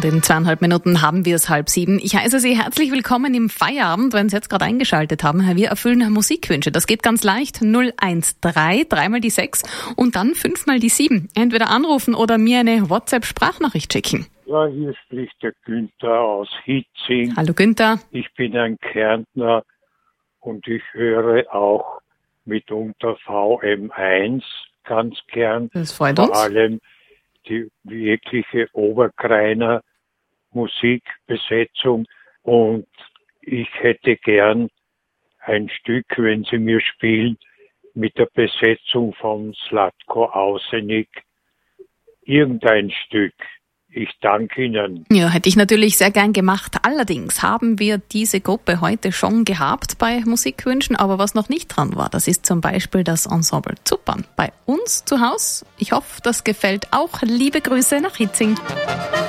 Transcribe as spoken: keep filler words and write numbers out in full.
Und in zweieinhalb Minuten haben wir es halb sieben. Ich heiße Sie herzlich willkommen im Feierabend, wenn Sie jetzt gerade eingeschaltet haben. Wir erfüllen Musikwünsche. Das geht ganz leicht. null eins drei, dreimal die sechs und dann fünfmal die sieben. Entweder anrufen oder mir eine WhatsApp-Sprachnachricht schicken. Ja, hier spricht der Günther aus Hitzing. Hallo Günther. Ich bin ein Kärntner und ich höre auch mitunter V M eins ganz gern. Das freut Vor uns. allem die wirkliche Oberkreiner Musikbesetzung. Und ich hätte gern ein Stück, wenn Sie mir spielen, mit der Besetzung von Zlatko Ausenik. Irgendein Stück. Ich danke Ihnen. Ja, hätte ich natürlich sehr gern gemacht. Allerdings haben wir diese Gruppe heute schon gehabt bei Musikwünschen, aber was noch nicht dran war, das ist zum Beispiel das Ensemble Zuppern bei uns zu Hause. Ich hoffe, das gefällt auch. Liebe Grüße nach Hitzing.